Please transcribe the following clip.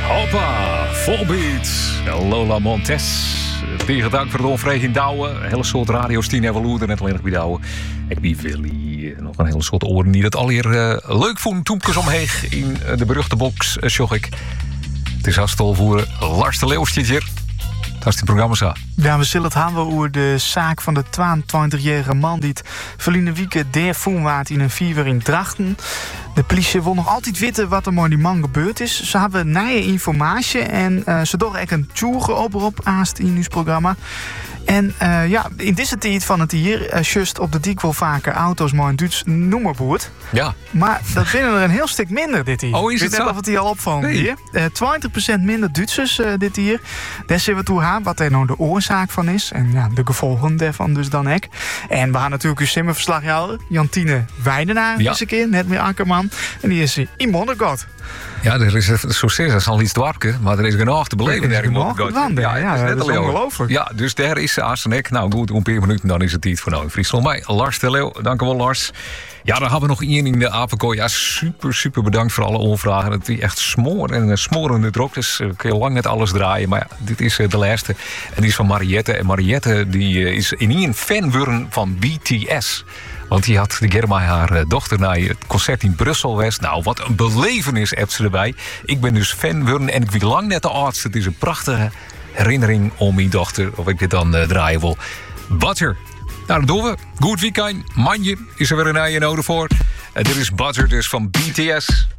Hoppa, volbeat. Lola Montes. Tegen dank voor de onvrede in Douwen. Een hele soort radio's die hebben loerden, net alleen nog bij Douwen. Ik ben Willy. Nog een hele soort oren die dat alweer leuk vonden. Toempjes omheen in de beruchte box, zag ik. Het is hartstikke voor Lars de Leeuw hier. Dat is het programma zo. Ja, we zullen het hebben over de zaak van de 22-jarige man die het verleden week daarvoor waard in een fever in Drachten. De politie wil nog altijd weten wat er met die man gebeurd is. Ze hebben nieuwe informatie en ze doen echt een tour op aast in ons programma. En in deze tijd van het hier, just op de dik wel vaker auto's met een Duits nummerboord. Ja. Maar dat vinden er een heel stuk minder dit hier. Oh, is het zo? Ik weet net of het hier al opvalt. Nee. 20% minder Duitsers dit hier. Daar zullen we toe gaan wat er nou de oorzaak van is. En ja, de gevolgen daarvan dus dan ook. En we gaan natuurlijk uw simmerverslaghouder, Jantine Weidenaar, eens een keer, net meer Akkerman. En die is in Monnegot. Ja, er is zoals al iets dwarken, maar er is genoeg te beleven daar in Monnegot. Ja, dat is ongelooflijk. Ja, dus daar is Arsenek. Nou goed, om een paar minuten dan is het tijd voor nou in Friesland. Maar Lars de Leeuw, dank u wel Lars. Ja, dan hebben we nog één in de apenkooi. Ja, super bedankt voor alle onvragen. Het is echt smorende druk. Dus kun je lang net alles draaien. Maar ja, dit is de laatste. En die is van Mariette. En Mariette die is in een fan geworden van BTS. Want die had de Germa haar dochter naar het concert in Brussel West. Nou, wat een belevenis hebt ze erbij. Ik ben dus fan geworden en ik weet lang net de arts. Het is een prachtige herinnering om mijn dochter. Of ik dit dan draaien wil. Butter. Nou, dat doen we. Goed weekend. Manje is er weer een eigen nodig voor. Dit is Butter dus van BTS.